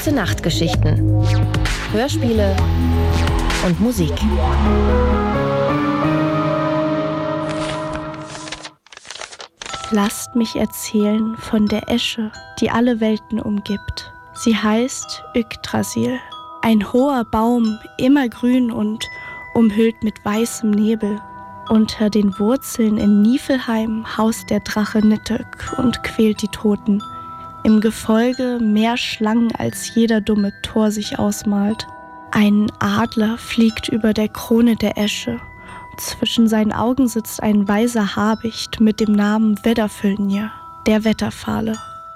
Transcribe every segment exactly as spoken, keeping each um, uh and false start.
Gute Nachtgeschichten, Hörspiele und Musik. Lasst mich erzählen von der Esche, die alle Welten umgibt. Sie heißt Yggdrasil. Ein hoher Baum, immergrün und umhüllt mit weißem Nebel. Unter den Wurzeln in Niflheim haust der Drache Nithök und quält die Toten. Im Gefolge mehr Schlangen als jeder dumme Tor sich ausmalt. Ein Adler fliegt über der Krone der Esche. Zwischen seinen Augen sitzt ein weiser Habicht mit dem Namen Vedafölnir, der Wetterfahle.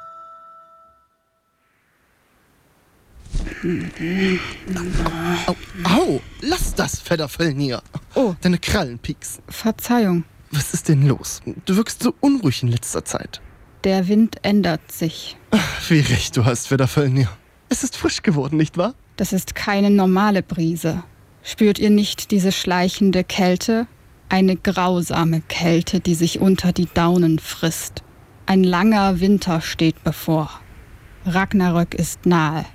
Au, au, lass das, Vedafölnir. Oh. Deine Krallen pieksen. Verzeihung. Was ist denn los? Du wirkst so unruhig in letzter Zeit. Der Wind ändert sich. Ach, wie recht du hast, Vedafölnir. Es ist frisch geworden, nicht wahr? Das ist keine normale Brise. Spürt ihr nicht diese schleichende Kälte? Eine grausame Kälte, die sich unter die Daunen frisst. Ein langer Winter steht bevor. Ragnarök ist nahe.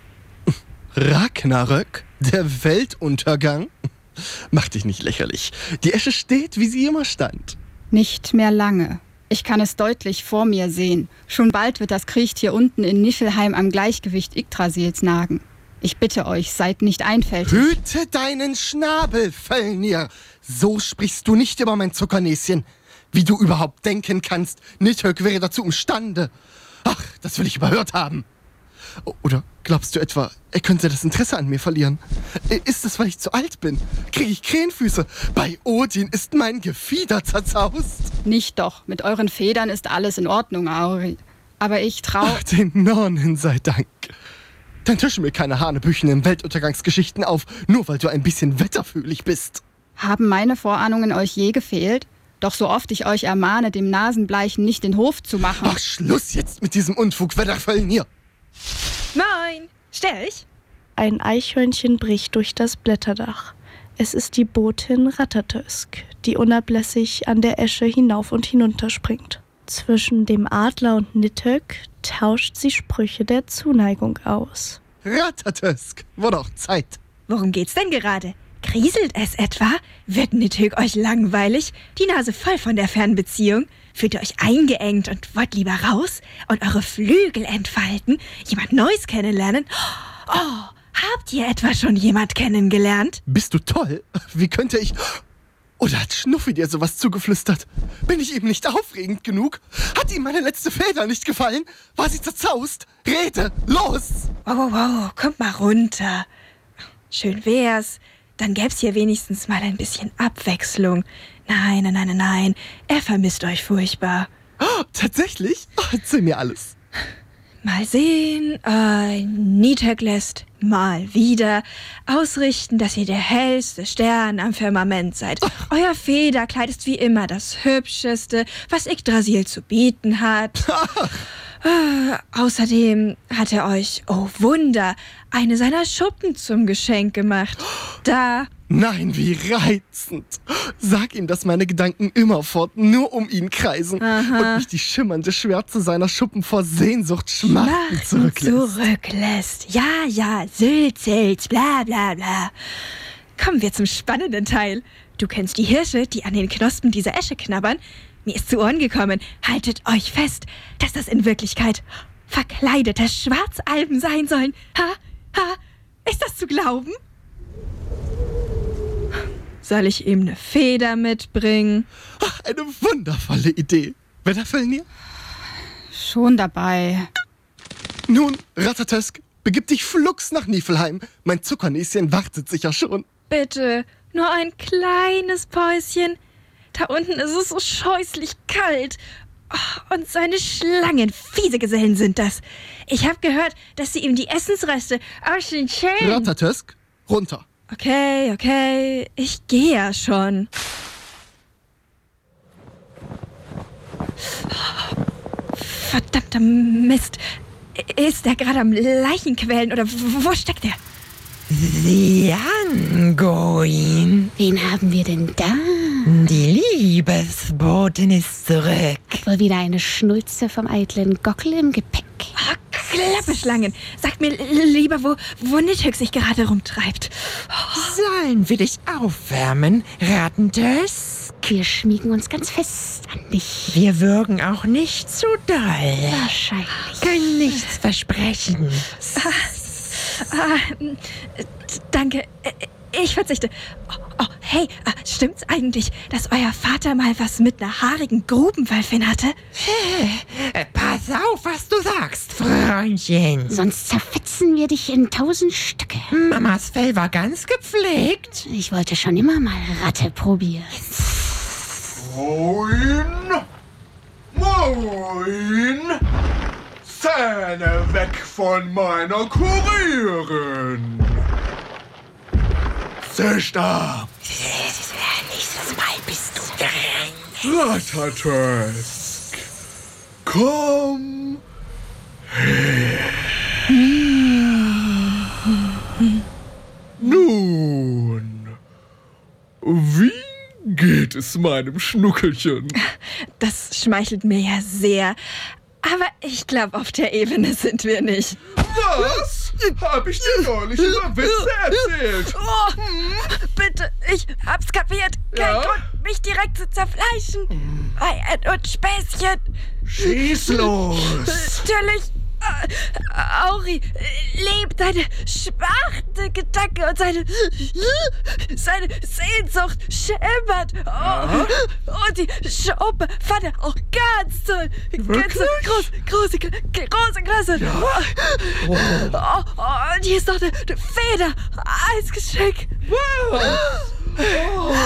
Ragnarök? Der Weltuntergang? Mach dich nicht lächerlich. Die Esche steht, wie sie immer stand. Nicht mehr lange. Ich kann es deutlich vor mir sehen. Schon bald wird das Kriechtier unten in Niflheim am Gleichgewicht Yggdrasils nagen. Ich bitte euch, seid nicht einfältig. Hüte deinen Schnabel, Fölnir! So sprichst du nicht über mein Zuckernäschen. Wie du überhaupt denken kannst, Nithök wäre dazu imstande. Ach, das will ich überhört haben. Oder glaubst du etwa, er könnte das Interesse an mir verlieren? Ist es, weil ich zu alt bin? Kriege ich Krähenfüße? Bei Odin ist mein Gefieder zerzaust. Nicht doch, mit euren Federn ist alles in Ordnung, Auri. Aber ich trau... Ach, den Nornen sei Dank. Dann tische mir keine Hanebüchen in Weltuntergangsgeschichten auf, nur weil du ein bisschen wetterfühlig bist. Haben meine Vorahnungen euch je gefehlt? Doch so oft ich euch ermahne, dem Nasenbleichen nicht den Hof zu machen... Ach, Schluss jetzt mit diesem Unfug, Vedafölnir! Moin, stell ich? Ein Eichhörnchen bricht durch das Blätterdach. Es ist die Botin Ratatosk, die unablässig an der Esche hinauf und hinunter springt. Zwischen dem Adler und Nithök tauscht sie Sprüche der Zuneigung aus. Ratatosk, wurde auch Zeit. Worum geht's denn gerade? Kriselt es etwa? Wird Nithök euch langweilig? Die Nase voll von der Fernbeziehung? Fühlt ihr euch eingeengt und wollt lieber raus und eure Flügel entfalten? Jemand Neues kennenlernen? Oh, habt ihr etwa schon jemand kennengelernt? Bist du toll? Wie könnte ich... Oder hat Schnuffi dir sowas zugeflüstert? Bin ich ihm nicht aufregend genug? Hat ihm meine letzte Feder nicht gefallen? War sie zerzaust? Rede, los! Wow, wow, wow, kommt mal runter. Schön wär's. Dann gäb's hier wenigstens mal ein bisschen Abwechslung. Nein, nein, nein, nein, er vermisst euch furchtbar. Oh, tatsächlich? Oh, erzähl mir alles. Mal sehen, äh, Nithök lässt mal wieder ausrichten, dass ihr der hellste Stern am Firmament seid. Euer Federkleid ist wie immer das Hübscheste, was Yggdrasil zu bieten hat. äh, außerdem hat er euch, oh Wunder, eine seiner Schuppen zum Geschenk gemacht. Da... Nein, wie reizend. Sag ihm, dass meine Gedanken immerfort nur um ihn kreisen. Aha. Und mich die schimmernde Schwärze seiner Schuppen vor Sehnsucht schmachten zurücklässt. zurücklässt. Ja, ja, Sülzels, bla bla bla. Kommen wir zum spannenden Teil. Du kennst die Hirsche, die an den Knospen dieser Esche knabbern. Mir ist zu Ohren gekommen, haltet euch fest, dass das in Wirklichkeit verkleidete Schwarzalben sein sollen. Ha, ha, ist das zu glauben? Soll ich ihm eine Feder mitbringen? Ach, eine wundervolle Idee. Vedafölnir? Schon dabei. Nun, Ratatosk, begib dich flugs nach Niflheim. Mein Zuckernäschen wartet sicher schon. Bitte, nur ein kleines Päuschen. Da unten ist es so scheußlich kalt. Oh, und seine Schlangen, fiese Gesellen sind das. Ich habe gehört, dass sie ihm die Essensreste aus den Schälen... Ratatosk, runter. Okay, okay, ich gehe ja schon. Verdammter Mist. Ist er gerade am Leichenquellen oder wo steckt er? Siangoin. Wen haben wir denn da? Die Liebesbotin ist zurück. Wohl wieder eine Schnulze vom eitlen Gockel im Gepäck. Oh, Klapperschlangen. Sagt mir lieber, wo, wo Nidhögg sich gerade rumtreibt. Sollen wir dich aufwärmen, Rattentösk? Wir schmiegen uns ganz fest an dich. Wir würgen auch nicht zu doll. Wahrscheinlich. Können nichts versprechen. Ah, ah, danke, ich verzichte. Oh, oh, hey, stimmt's eigentlich, dass euer Vater mal was mit einer haarigen Grubenwölfin hatte? Äh, pass auf, was du sagst, Freundchen. Sonst zerfetzen wir dich in tausend Stücke. Mamas Fell war ganz gepflegt. Ich wollte schon immer mal Ratte probieren. Moin! Moin! Zähne weg von meiner Kurierin! Sicht ab! Nächstes Mal bist du dran. Rattentösk! Komm her! Nun, wie geht es meinem Schnuckelchen? Das schmeichelt mir ja sehr. Aber ich glaube, auf der Ebene sind wir nicht. Was? Hab ich dir neulich über Witze erzählt? Oh, bitte, ich hab's kapiert. Kein Ja? Grund, mich direkt zu zerfleischen. Ei und Späßchen. Schieß los! Natürlich. Äh, Auri lebt seine schwachte Gedanke und seine, seine Sehnsucht schimmert. Oh, und die Schuppe fand er auch ganz toll. Ganz so groß, große, große Klasse. Ja. Oh. Oh, oh, und hier ist noch eine, eine Feder als Geschenk. Oh.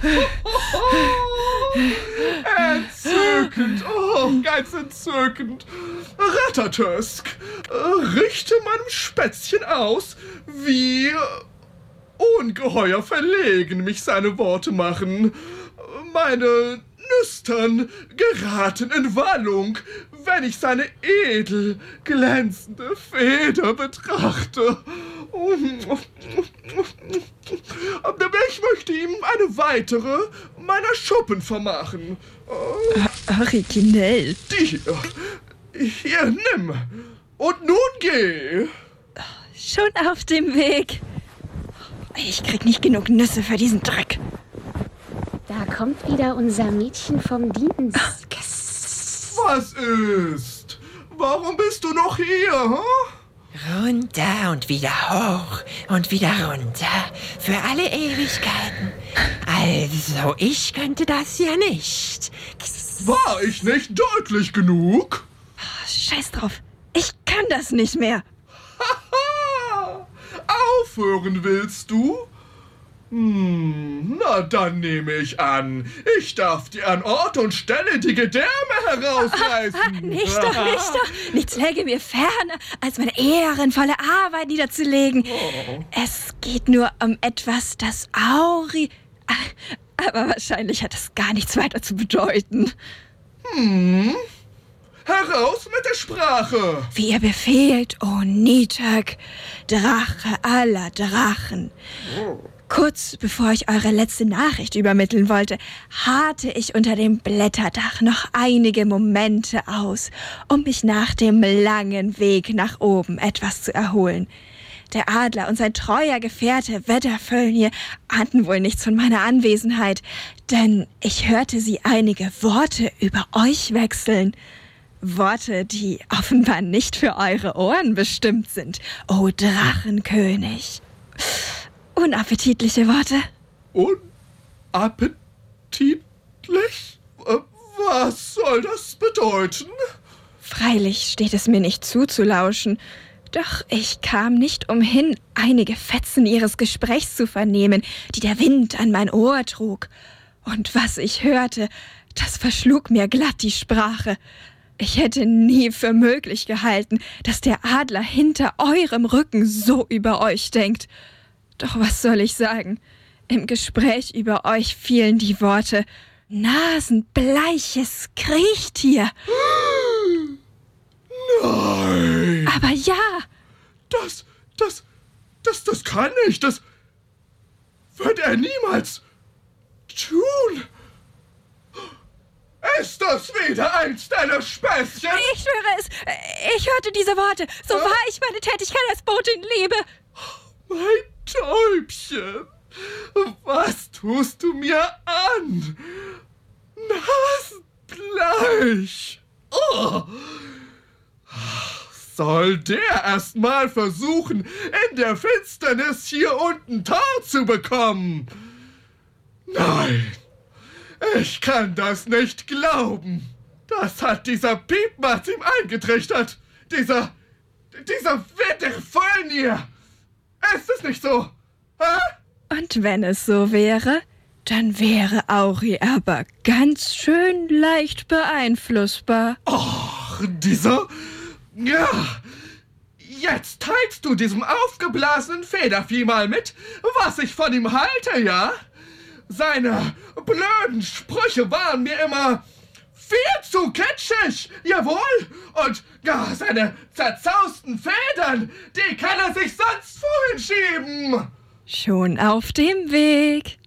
Entzückend, oh, ganz entzückend. Rattentösk, richte meinem Spätzchen aus, wie ungeheuer verlegen mich seine Worte machen. Meine Nüstern geraten in Wallung, wenn ich seine edel glänzende Feder betrachte. Ich möchte ihm eine weitere meiner Schuppen vermachen. Originell. Die hier. Hier, nimm. Und nun geh. Schon auf dem Weg. Ich krieg nicht genug Nüsse für diesen Dreck. Da kommt wieder unser Mädchen vom Dienst. Was ist? Warum bist du noch hier, hm? Runter und wieder hoch und wieder runter. Für alle Ewigkeiten. Also, ich könnte das ja nicht. War ich nicht deutlich genug? Scheiß drauf. Ich kann das nicht mehr. Haha! Aufhören willst du? Hm, na dann nehme ich an, ich darf dir an Ort und Stelle die Gedärme herausreißen. Nicht doch, nicht doch. Nichts läge mir ferner, als meine ehrenvolle Arbeit niederzulegen. Oh. Es geht nur um etwas, das Auri... Aber wahrscheinlich hat es gar nichts weiter zu bedeuten. Hm? Heraus mit der Sprache! Wie ihr befehlt, o Nidhögg, Drache aller Drachen. Kurz bevor ich eure letzte Nachricht übermitteln wollte, harrte ich unter dem Blätterdach noch einige Momente aus, um mich nach dem langen Weg nach oben etwas zu erholen. Der Adler und sein treuer Gefährte Wetterfölnir ahnten wohl nichts von meiner Anwesenheit, denn ich hörte sie einige Worte über euch wechseln. Worte, die offenbar nicht für eure Ohren bestimmt sind, o Drachenkönig. Unappetitliche Worte. Unappetitlich? Was soll das bedeuten? Freilich steht es mir nicht zu, zu lauschen. Doch ich kam nicht umhin, einige Fetzen ihres Gesprächs zu vernehmen, die der Wind an mein Ohr trug. Und was ich hörte, das verschlug mir glatt die Sprache. Ich hätte nie für möglich gehalten, dass der Adler hinter eurem Rücken so über euch denkt. Doch was soll ich sagen? Im Gespräch über euch fielen die Worte nasenbleiches Kriechtier. Nein! Aber ja! Das, das, das, das kann ich, das wird er niemals tun. Ist das wieder eins deiner Späßchen? Ich schwöre es, ich hörte diese Worte, so wahr ich meine Tätigkeit als Botin liebe. Mein Täubchen, was tust du mir an? Nasenbleich. Oh. Soll der erst mal versuchen, in der Finsternis hier unten Tor zu bekommen? Nein, ich kann das nicht glauben. Das hat dieser Piepmatz ihm eingetrichtert. Dieser, dieser Wettervollnier. Ist es nicht so? Hä? Und wenn es so wäre, dann wäre Auri aber ganz schön leicht beeinflussbar. Och, dieser... Ja, jetzt teilst du diesem aufgeblasenen Federvieh mal mit, was ich von ihm halte, ja? Seine blöden Sprüche waren mir immer viel zu kitschig, jawohl. Und ja, seine zerzausten Federn, die kann er sich sonst wohin schieben. Schon auf dem Weg.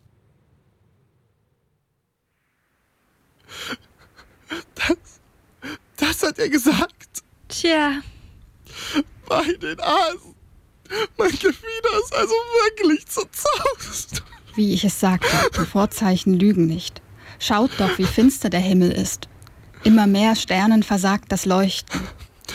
Das, das hat er gesagt. Tja. Bei den Asen. Mein Gefieder ist also wirklich zerzaust. Wie ich es sagte, die Vorzeichen lügen nicht. Schaut doch, wie finster der Himmel ist. Immer mehr Sternen versagt das Leuchten.